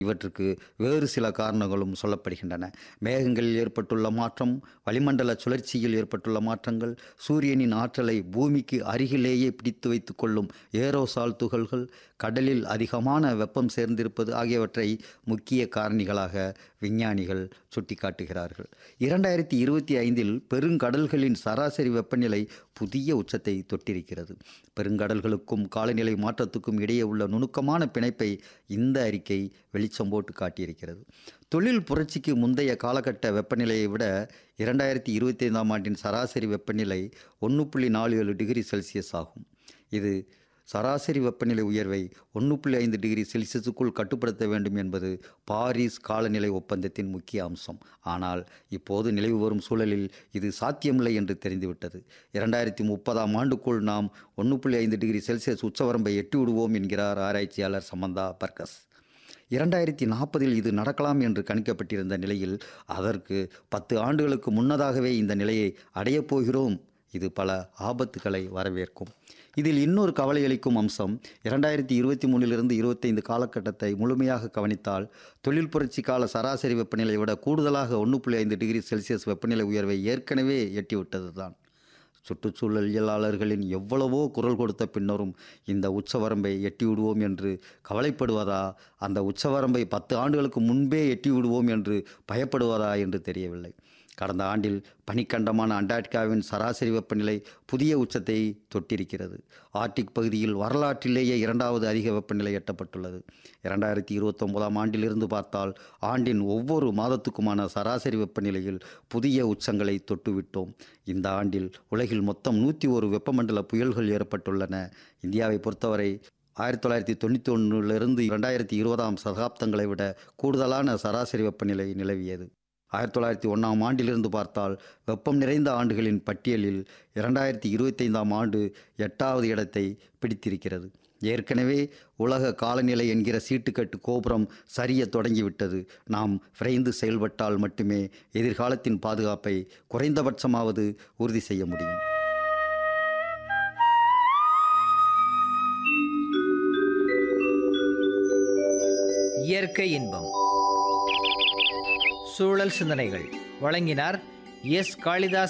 இவற்றுக்கு வேறு சில காரணங்களும் சொல்லப்படுகின்றன. மேகங்களில் ஏற்பட்டுள்ள மாற்றம், வளிமண்டல சுழற்சியில் ஏற்பட்டுள்ள மாற்றங்கள், சூரியனின் ஆற்றலை பூமிக்கு அருகிலேயே பிடித்து வைத்து கொள்ளும் ஏரோசால் துகள்கள், கடலில் அதிகமான வெப்பம் சேர்ந்திருப்பது ஆகியவற்றை முக்கிய காரணிகளாக விஞ்ஞானிகள் சுட்டிக்காட்டுகிறார்கள். 2025 பெருங்கடல்களின் சராசரி வெப்பநிலை புதிய உச்சத்தை தொட்டிருக்கிறது. பெருங்கடல்களுக்கும் காலநிலை மாற்றத்துக்கும் இடையே உள்ள நுணுக்கமான பிணைப்பை இந்த அறிக்கை வெளிச்சம் போட்டு காட்டியிருக்கிறது. தொழில் புரட்சிக்கு முந்தைய காலகட்ட வெப்பநிலையை விட 2025 சராசரி வெப்பநிலை 1.47 டிகிரி செல்சியஸ் ஆகும். இது சராசரி வெப்பநிலை உயர்வை 1.5 டிகிரி செல்சியஸுக்குள் கட்டுப்படுத்த வேண்டும் என்பது பாரிஸ் காலநிலை ஒப்பந்தத்தின் முக்கிய அம்சம். ஆனால் இப்போது நிலவி வரும் சூழலில் இது சாத்தியமில்லை என்று தெரிந்துவிட்டது. 2030 நாம் 1.5 டிகிரி செல்சியஸ் உச்சவரம்பை எட்டிவிடுவோம் என்கிறார் ஆராய்ச்சியாளர் சமந்தா பர்கஸ். 2040 இது நடக்கலாம் என்று கணிக்கப்பட்டிருந்த நிலையில் அதற்கு 10 ஆண்டுகளுக்கு முன்னதாகவே இந்த நிலையை அடையப் போகிறோம். இது பல ஆபத்துக்களை வரவேற்கும். இதில் இன்னொரு கவலையளிக்கும் அம்சம், 2023 25 காலகட்டத்தை முழுமையாக கவனித்தால் தொழில் புரட்சி கால சராசரி வெப்பநிலை விட கூடுதலாக 1.5 டிகிரி செல்சியஸ் வெப்பநிலை உயர்வை ஏற்கனவே எட்டிவிட்டது தான். சுற்றுச்சூழலியலாளர்களின் எவ்வளவோ குரல் கொடுத்த பின்னரும் இந்த உச்சவரம்பை எட்டிவிடுவோம் என்று கவலைப்படுவதா, அந்த உச்சவரம்பை 10 ஆண்டுகளுக்கு முன்பே எட்டிவிடுவோம் என்று பயப்படுவதா என்று தெரியவில்லை. கடந்த ஆண்டில் பனிக்கண்டமான அண்டார்டிகாவின் சராசரி வெப்பநிலை புதிய உச்சத்தை தொட்டிருக்கிறது. ஆர்டிக் பகுதியில் வரலாற்றிலேயே 2வது அதிக வெப்பநிலை எட்டப்பட்டுள்ளது. 2029 ஆண்டிலிருந்து பார்த்தால் ஆண்டின் ஒவ்வொரு மாதத்துக்குமான சராசரி வெப்பநிலையில் புதிய உச்சங்களை தொட்டுவிட்டோம். இந்த ஆண்டில் உலகில் மொத்தம் 101 வெப்பமண்டல புயல்கள் ஏற்பட்டுள்ளன. இந்தியாவை பொறுத்தவரை 1991 2020 சகாப்தங்களை விட கூடுதலான சராசரி வெப்பநிலை நிலவியது. 1901 பார்த்தால் வெப்பம் நிறைந்த ஆண்டுகளின் பட்டியலில் 2025 8வது இடத்தை பிடித்திருக்கிறது. ஏற்கனவே உலக காலநிலை என்கிற சீட்டுக்கட்டு கோபுரம் சரிய தொடங்கிவிட்டது. நாம் விரைந்து செயல்பட்டால் மட்டுமே எதிர்காலத்தின் பாதுகாப்பை குறைந்தபட்சமாவது உறுதி செய்ய முடியும். இயற்கை இன்பம். சூழல் சிந்தனைகள் வழங்கினார் எஸ். காளிதாஸ்